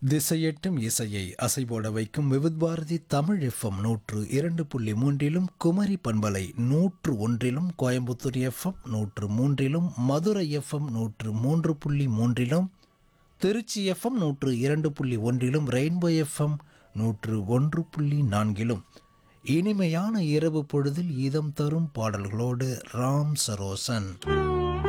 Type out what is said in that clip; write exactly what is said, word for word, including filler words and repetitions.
திசையெட்டும் இசையை அசைபோட வைக்கும் விவித் பாரதி தமிழ் எஃப்எம் நூற்று இரண்டு புள்ளி மூன்றிலும் குமரி பண்பலை நூற்று ஒன்றிலும் கோயம்புத்தூர் எஃப்எம் நூற்று மூன்றிலும் மதுரை எஃப்எம் நூற்று மூன்று புள்ளி மூன்றிலும் திருச்சி எஃப்எம் நூற்று இரண்டு புள்ளி ஒன்றிலும் ரெயின்போ எஃப்எம் நூற்று ஒன்று புள்ளி நான்கிலும் இனிமையான இரவு பொழுதில் ஈதம் தரும் பாடல்களோடு ராம் சரோசன்.